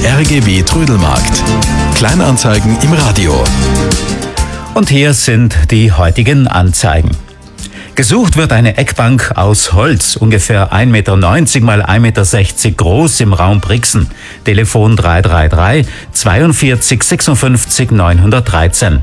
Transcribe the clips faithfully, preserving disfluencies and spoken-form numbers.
R G B Trödelmarkt. Kleinanzeigen im Radio. Und hier sind die heutigen Anzeigen. Gesucht wird eine Eckbank aus Holz, ungefähr ein Meter neunzig mal ein Meter sechzig groß im Raum Brixen. Telefon drei drei drei zweiundvierzig sechsundfünfzig neunhundertdreizehn.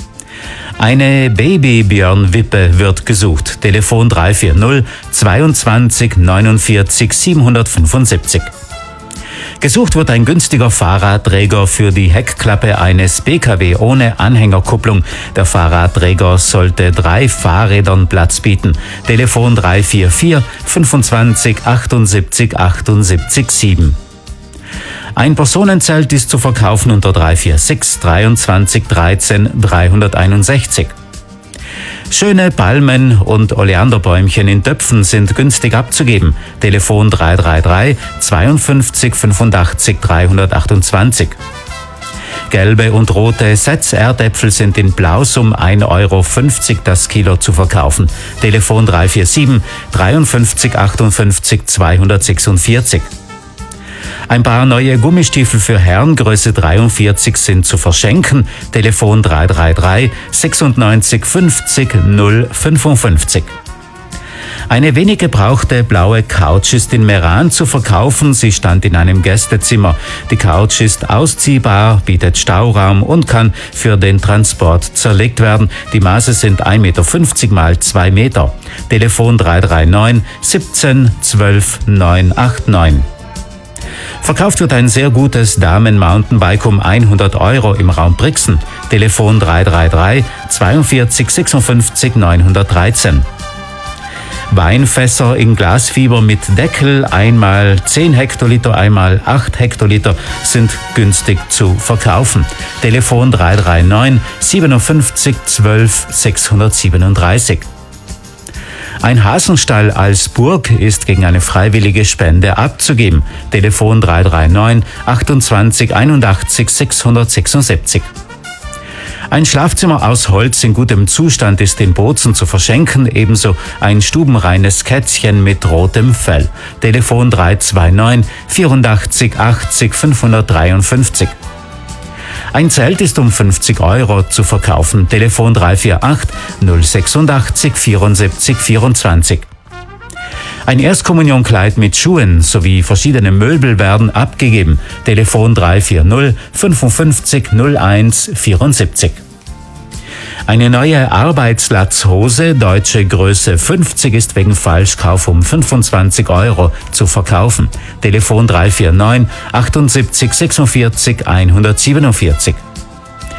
Eine Babybjörnwippe wird gesucht. Telefon drei vier null zweiundzwanzig neunundvierzig siebenhundertfünfundsiebzig. Gesucht wird ein günstiger Fahrradträger für die Heckklappe eines P K W ohne Anhängerkupplung. Der Fahrradträger sollte drei Fahrrädern Platz bieten. Telefon drei vier vier fünfundzwanzig achtundsiebzig achtundsiebzig sieben. Ein Personenzelt ist zu verkaufen unter drei vier sechs dreiundzwanzig dreizehn dreihunderteinundsechzig. Schöne Palmen und Oleanderbäumchen in Töpfen sind günstig abzugeben. Telefon drei drei drei zweiundfünfzig fünfundachtzig dreihundertachtundzwanzig. Gelbe und rote Setz-Erdäpfel sind in Blausum ein Euro fünfzig das Kilo zu verkaufen. Telefon drei vier sieben dreiundfünfzig achtundfünfzig zweihundertsechsundvierzig. Ein paar neue Gummistiefel für Herren Größe dreiundvierzig sind zu verschenken. Telefon drei drei drei sechsundneunzig fünfzig null fünfundfünfzig. Eine wenig gebrauchte blaue Couch ist in Meran zu verkaufen. Sie stand in einem Gästezimmer. Die Couch ist ausziehbar, bietet Stauraum und kann für den Transport zerlegt werden. Die Maße sind ein Meter fünfzig mal zwei Meter. Telefon drei drei neun siebzehn zwölf neunhundertneunundachtzig. Verkauft wird ein sehr gutes Damen-Mountainbike um hundert Euro im Raum Brixen. Telefon drei drei drei zweiundvierzig sechsundfünfzig neunhundertdreizehn. Weinfässer in Glasfiber mit Deckel, einmal zehn Hektoliter, einmal acht Hektoliter, sind günstig zu verkaufen. Telefon drei drei neun siebenundfünfzig zwölf sechshundertsiebenunddreißig. Ein Hasenstall als Burg ist gegen eine freiwillige Spende abzugeben. Telefon drei drei neun achtundzwanzig einundachtzig sechshundertsechsundsiebzig. Ein Schlafzimmer aus Holz in gutem Zustand ist in Bozen zu verschenken, ebenso ein stubenreines Kätzchen mit rotem Fell. Telefon drei zwei neun vierundachtzig achtzig fünfhundertdreiundfünfzig. Ein Zelt ist um fünfzig Euro zu verkaufen. Telefon drei vier acht null sechsundachtzig vierundsiebzig vierundzwanzig. Ein Erstkommunionkleid mit Schuhen sowie verschiedene Möbel werden abgegeben. Telefon drei vier null fünfundfünfzig null eins vierundsiebzig. Eine neue Arbeitslatzhose, deutsche Größe fünfzig, ist wegen Falschkauf um fünfundzwanzig Euro zu verkaufen. Telefon drei vier neun achtundsiebzig sechsundvierzig hundertsiebenundvierzig.